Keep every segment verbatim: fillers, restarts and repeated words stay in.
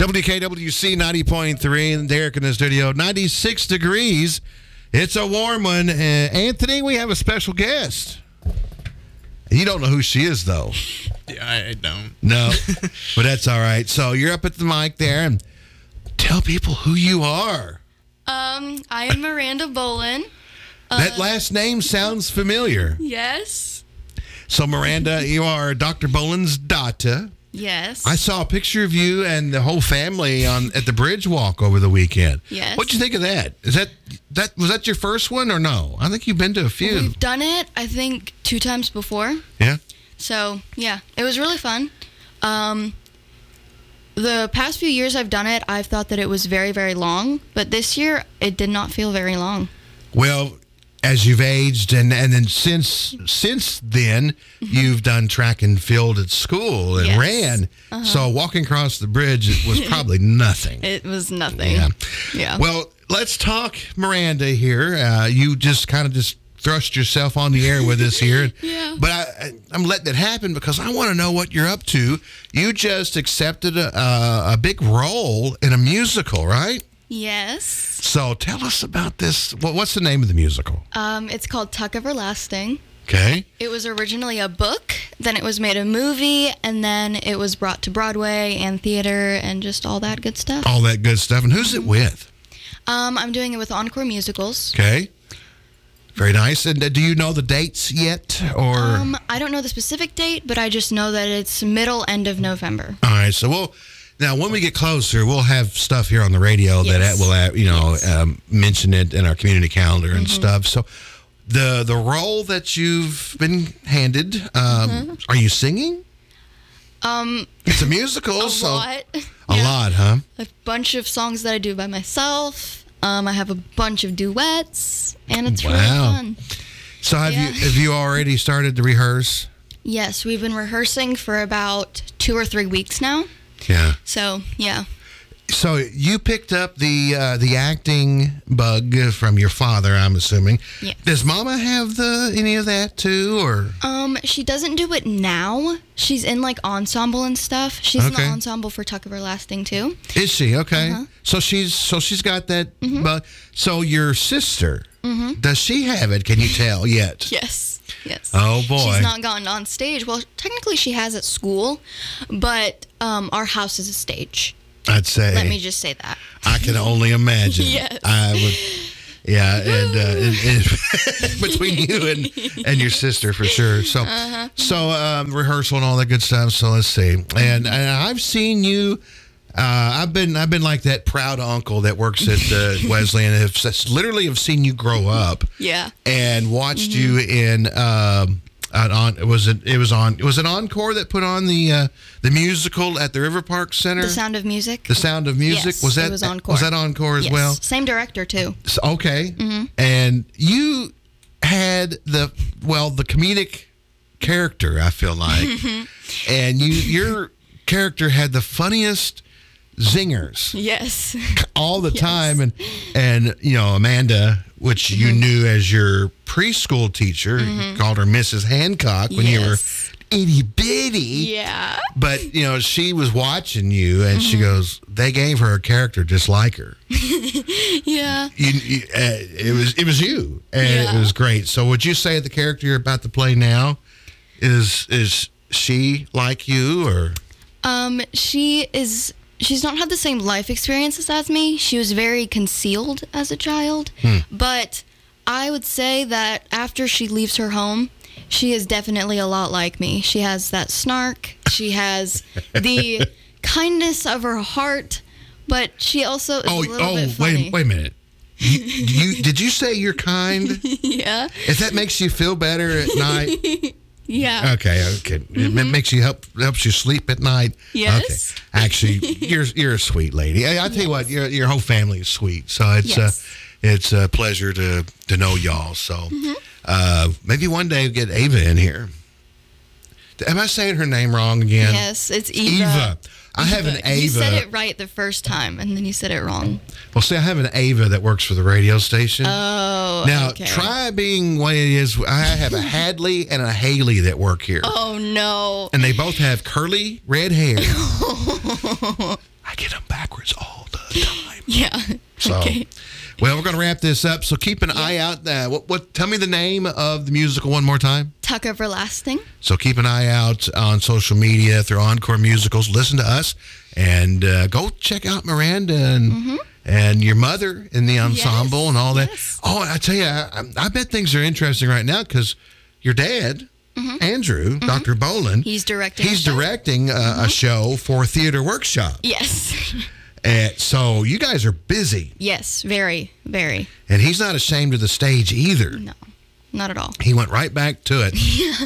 W K W C ninety point three, and Derek in the studio. ninety-six degrees. It's a warm one. Uh, Anthony, we have a special guest. You don't know who she is, though. Yeah, I, I don't. No, but that's all right. So you're up at the mic there, and tell people who you are. Um, I am Miranda Bolin. Uh, That last name sounds familiar. Yes. So, Miranda, you are Doctor Bolin's daughter. Yes. I saw a picture of you and the whole family on at the bridge walk over the weekend. Yes. What'd you think of that? Is that that was that your first one or no? I think you've been to a few. We've done it, I think, two times before. Yeah. So, yeah, it was really fun. Um, the past few years I've done it, I've thought that it was very, very long. But this year, it did not feel very long. Well, as you've aged and, and then since since then, you've done track and field at school and Yes. ran. Uh-huh. So walking across the bridge was probably nothing. It was nothing. Yeah. Yeah. Well, let's talk Miranda here. Uh, you just kind of just thrust yourself on the air with us here. Yeah. But I, I, I'm letting it happen because I want to know what you're up to. You just accepted a, a, a big role in a musical, right? Yes. So tell us about this. What, what's the name of the musical? Um, it's called Tuck Everlasting. Okay. It was originally a book, then it was made a movie, and then it was brought to Broadway and theater and just all that good stuff. All that good stuff. And who's it with? Um, I'm doing it with Encore Musicals. Okay. Very nice. And uh, do you know the dates yet? Or Um, I don't know the specific date, but I just know that it's middle, end of November. all right. So we'll now when we get closer, we'll have stuff here on the radio Yes. that will, uh, you know, Yes. um, mention it in our community calendar and stuff. So the the role that you've been handed, um, are you singing? Um, It's a musical, a so lot. a Yeah. lot, huh? A bunch of songs that I do by myself. Um, I have a bunch of duets, and it's really Wow. fun. So have Yeah. you have you already started to rehearse? Yes, we've been rehearsing for about two or three weeks now. Yeah. So, yeah. So you picked up the uh, the acting bug from your father, I'm assuming. Yes. Does Mama have the any of that too, or? Um, she doesn't do it now. She's in like ensemble and stuff. She's in Okay. the ensemble for Tuck Everlasting too. Is she okay? Uh-huh. So she's so she's got that bug. So your sister, does she have it? Can you tell yet? Yes. Yes. Oh boy. She's not gotten on stage. Well, technically she has at school, but um, our house is a stage. I'd say. Let me just say that. I can only imagine. Yes. I would. Yeah, and, uh, and, and between you and, and your sister for sure. So, Uh-huh. so um, rehearsal and all that good stuff. So let's see. And, and I've seen you. Uh, I've been I've been like that proud uncle that works at uh, Wesleyan. Have s- literally have seen you grow up Yeah. and watched Mm-hmm. you in. Um, an on it was it it was on was it Encore that put on the uh, the musical at the River Park Center. The Sound of Music. The Sound of Music. Yes, was that it was Encore. was that Encore as Yes. well? Same director too. So- okay. Mm-hmm. And you had the well the comedic character, I feel like, and you your character had the funniest zingers Yes. all the Yes. time, and and you know Amanda, which you Mm-hmm. knew as your preschool teacher, you called her Missus Hancock when you were Yes. itty bitty. Yeah. But you know she was watching you, and she goes, "They gave her a character just like her." Yeah. You, you, uh, it was it was you, and Yeah. it was great. So, would you say the character you're about to play now is is she like you, or Um, she is. She's not had the same life experiences as me. She was very concealed as a child. But I would say that after she leaves her home, she is definitely a lot like me. She has that snark. She has the kindness of her heart, but she also is oh a little oh bit funny. wait wait a minute. You, you did you say you're kind? Yeah. If that makes you feel better at night, Yeah. okay, okay. It ma- makes you help helps you sleep at night. Yes. Okay. Actually, you're you're a sweet lady. I, I tell you what, your your whole family is sweet. So it's Yes. uh, it's a pleasure to to know y'all. So uh, maybe one day we get Ava in here. Am I saying her name wrong again? Yes, it's Eva. Eva. I have an Ava. You said it right the first time, and then you said it wrong. Well, see, I have an Ava that works for the radio station. Oh, now, okay. try being what it is. I have a Hadley and a Haley that work here. Oh, no. And they both have curly red hair. I get them back Well, we're going to wrap this up, so keep an yeah. eye out. Uh, what, what? Tell me the name of the musical one more time. Tuck Everlasting. So keep an eye out on social media through Encore Musicals. Listen to us and uh, go check out Miranda and mm-hmm. and your mother in the ensemble yes. and all that. Yes. Oh, I tell you, I, I bet things are interesting right now because your dad, mm-hmm. Andrew, mm-hmm. Doctor Boland, he's directing. He's directing uh, mm-hmm. a show for Theater Workshop. Yes. And so you guys are busy. Yes, very, very. And he's not ashamed of the stage either. No, not at all. He went right back to it.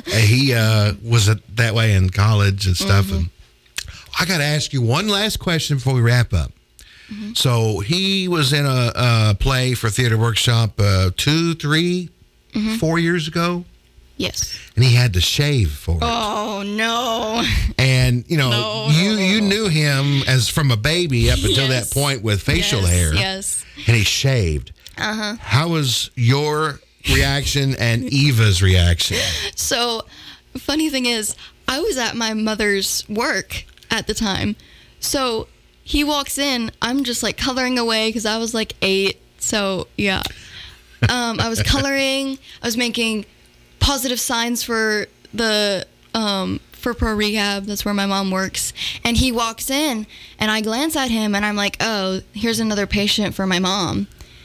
He uh, was that way in college and stuff. Mm-hmm. And I got to ask you one last question before we wrap up. Mm-hmm. So he was in a, a play for Theater Workshop uh, two, three, mm-hmm. four years ago. Yes. And he had to shave for it. Oh, no. And, you know, no, you, no, no. you knew him as from a baby up until yes. that point with facial yes, hair. Yes. And he shaved. Uh-huh. How was your reaction and Eva's reaction? So, funny thing is, I was at my mother's work at the time. So, he walks in. I'm just, like, coloring away because I was, like, eight. So, yeah. Um, I was coloring. I was making positive signs for the um for pro rehab. That's where my mom works. And he walks in and I glance at him and I'm like, oh, here's another patient for my mom.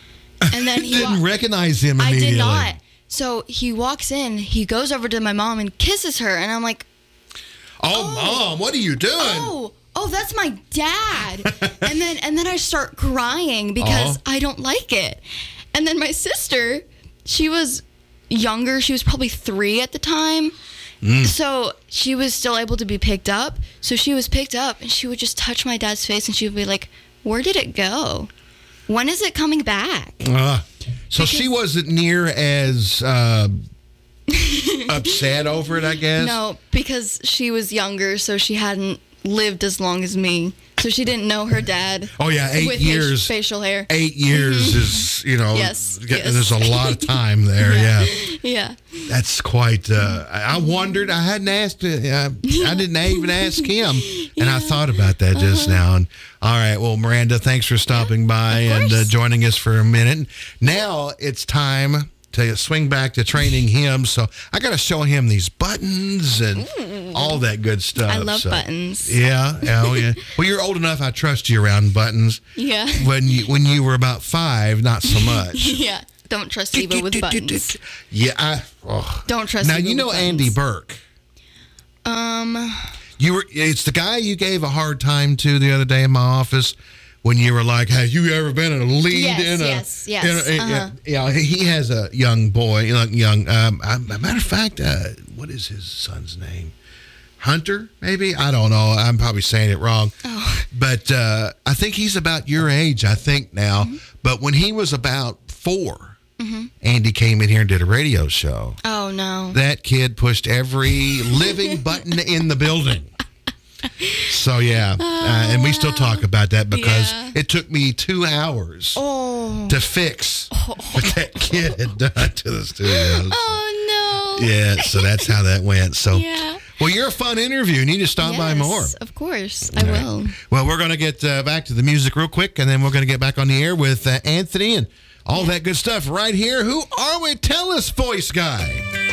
And then he didn't wa- recognize him immediately. I did not. So he walks in, he goes over to my mom and kisses her, and I'm like, oh, oh Mom, what are you doing? Oh, oh, that's my dad. and then and then I start crying because uh-huh. I don't like it. And then my sister, she was younger. She was probably three at the time. Mm. So she was still able to be picked up. So she was picked up and she would just touch my dad's face and she would be like, where did it go? When is it coming back? Uh, so because she wasn't near as uh, upset over it, I guess? No, because she was younger, so she hadn't lived as long as me. So she didn't know her dad. Oh, yeah, eight with years. Facial hair. Eight years mm-hmm. is, you know, yes, there's yes. a lot of time there, yeah. Yeah. yeah. That's quite, uh, I wondered, I hadn't asked, uh, I didn't even ask him. And yeah. I thought about that just uh-huh. now. And, all right, well, Miranda, thanks for stopping yeah, by and uh, joining us for a minute. Now it's time to swing back to training him. So I got to show him these buttons and Ooh. all that good stuff. I love so, buttons. Yeah. Oh, yeah. Well, you're old enough. I trust you around buttons. Yeah. When you when you were about five, not so much. yeah. Don't trust Eva with buttons. Yeah. I, oh. Don't trust now, Eva you know with Andy buttons. Burke. Um. You were. It's the guy you gave a hard time to the other day in my office. When you were like, have you ever been a lead yes, in a... Yes, yes, yes. uh-huh. Yeah, he has a young boy, young... Um, a matter of fact, uh, what is his son's name? Hunter, maybe? I don't know. I'm probably saying it wrong. Oh. But uh, I think he's about your age, I think, now. Mm-hmm. But when he was about four, mm-hmm. Andy came in here and did a radio show. Oh, no. That kid pushed every living button in the building. So, yeah, oh, uh, and we still wow. talk about that because yeah. it took me two hours oh. to fix oh. what that kid had done to the studio. So, oh, no. Yeah, so that's how that went. So, yeah. well, you're a fun interview. You need to stop yes, by more. Of course, I All will. Right. Well, we're going to get uh, back to the music real quick, and then we're going to get back on the air with uh, Anthony and all that good stuff right here. Who are we? Tell us, voice guy.